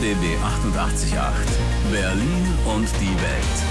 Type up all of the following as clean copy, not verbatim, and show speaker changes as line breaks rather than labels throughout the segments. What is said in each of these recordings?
RBB 88.8 Berlin und die Welt.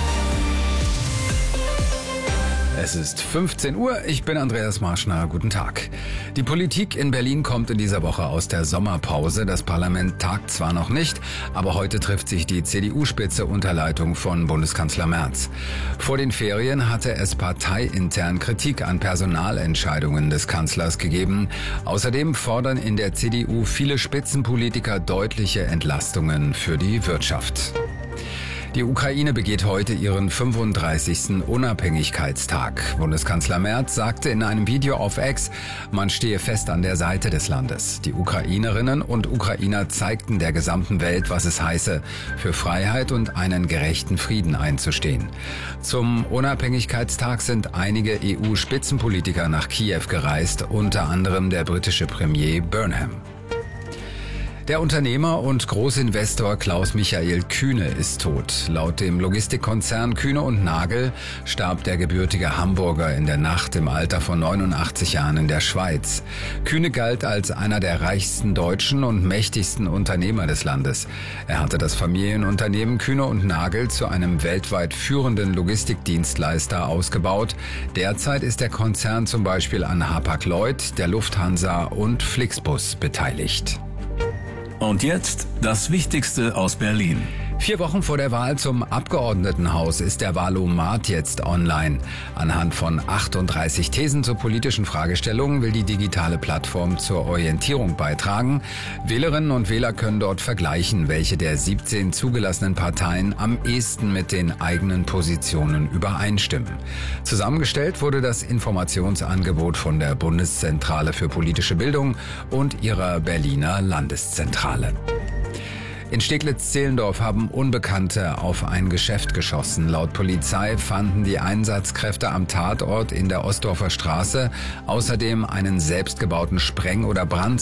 Es ist 15 Uhr, ich bin Andreas Marschner, guten Tag. Die Politik in Berlin kommt in dieser Woche aus der Sommerpause. Das Parlament tagt zwar noch nicht, aber heute trifft sich die CDU-Spitze unter Leitung von Bundeskanzler Merz. Vor den Ferien hatte es parteiintern Kritik an Personalentscheidungen des Kanzlers gegeben. Außerdem fordern in der CDU viele Spitzenpolitiker deutliche Entlastungen für die Wirtschaft. Die Ukraine begeht heute ihren 35. Unabhängigkeitstag. Bundeskanzler Merz sagte in einem Video auf X, man stehe fest an der Seite des Landes. Die Ukrainerinnen und Ukrainer zeigten der gesamten Welt, was es heiße, für Freiheit und einen gerechten Frieden einzustehen. Zum Unabhängigkeitstag sind einige EU-Spitzenpolitiker nach Kiew gereist, unter anderem der britische Premier Burnham. Der Unternehmer und Großinvestor Klaus-Michael Kühne ist tot. Laut dem Logistikkonzern Kühne und Nagel starb der gebürtige Hamburger in der Nacht im Alter von 89 Jahren in der Schweiz. Kühne galt als einer der reichsten Deutschen und mächtigsten Unternehmer des Landes. Er hatte das Familienunternehmen Kühne und Nagel zu einem weltweit führenden Logistikdienstleister ausgebaut. Derzeit ist der Konzern zum Beispiel an Hapag-Lloyd, der Lufthansa und Flixbus beteiligt.
Und jetzt das Wichtigste aus Berlin.
4 Wochen vor der Wahl zum Abgeordnetenhaus ist der Wahlomat jetzt online. Anhand von 38 Thesen zu politischen Fragestellungen will die digitale Plattform zur Orientierung beitragen. Wählerinnen und Wähler können dort vergleichen, welche der 17 zugelassenen Parteien am ehesten mit den eigenen Positionen übereinstimmen. Zusammengestellt wurde das Informationsangebot von der Bundeszentrale für politische Bildung und ihrer Berliner Landeszentrale. In Steglitz-Zehlendorf haben Unbekannte auf ein Geschäft geschossen. Laut Polizei fanden die Einsatzkräfte am Tatort in der Ostdorfer Straße außerdem einen selbstgebauten Spreng- oder